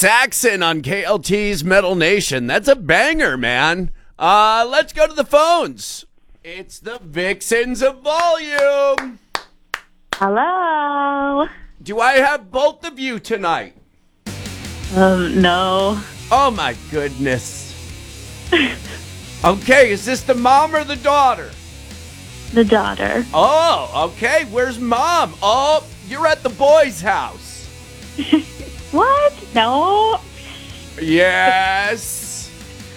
Saxon on KLT's Metal Nation. That's a banger, man. Let's go to the phones. It's the Vixens of Volume. Hello. Do I have both of you tonight? No. Oh, my goodness. Okay, is this the mom or the daughter? The daughter. Oh, okay. Where's mom? Oh, you're at the boys' house. What? No. Yes.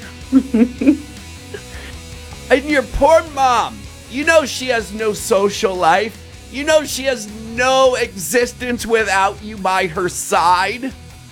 And your poor mom. You know she has no social life. You know she has no existence without you by her side.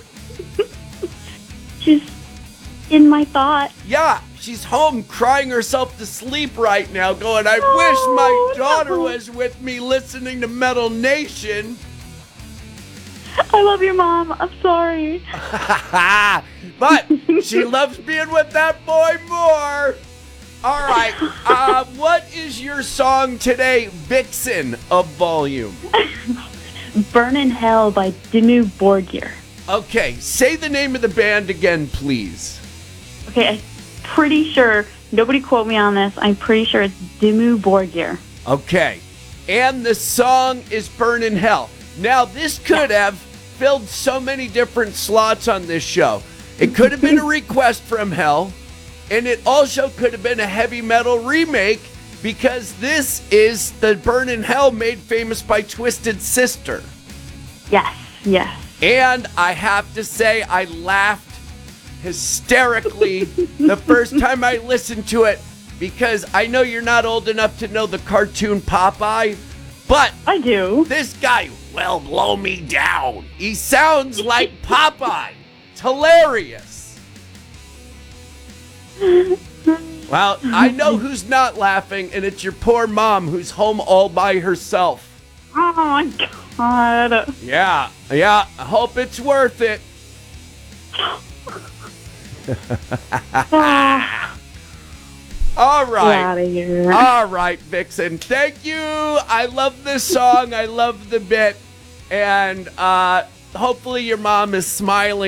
She's in my thoughts. Yeah, she's home crying herself to sleep right now going, I wish my daughter was with me listening to Metal Nation. I love your mom. I'm sorry. But she loves being with that boy more. All right. What is your song today, Vixen of Volume? Burn in Hell by Dimmu Borgir. Okay, say the name of the band again, please. Okay, I'm pretty sure, nobody quote me on this, I'm pretty sure it's Dimmu Borgir. Okay, and the song is Burn in Hell. Now, this could have filled so many different slots on this show. It could have been a request from Hell, and it also could have been a heavy metal remake, because this is the Burn in Hell made famous by Twisted Sister. Yes. And I have to say, I laughed hysterically the first time I listened to it, because I know you're not old enough to know the cartoon Popeye, but I do. this guy will blow me down. He sounds like Popeye. It's hilarious. Well, I know who's not laughing, and it's your poor mom who's home all by herself. Oh my God. Yeah, I hope it's worth it. All right. Get out of here. All right, Vixen. Thank you. I love this song. I love the bit. And hopefully your mom is smiling